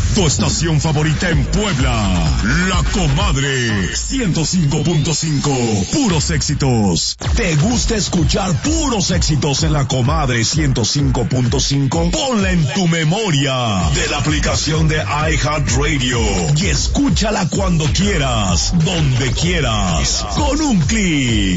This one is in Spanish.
Tu estación favorita en Puebla, La Comadre 105.5, puros éxitos. ¿Te gusta escuchar puros éxitos en La Comadre 105.5? Ponla en tu memoria de la aplicación de iHeartRadio y escúchala cuando quieras, donde quieras, con un clic.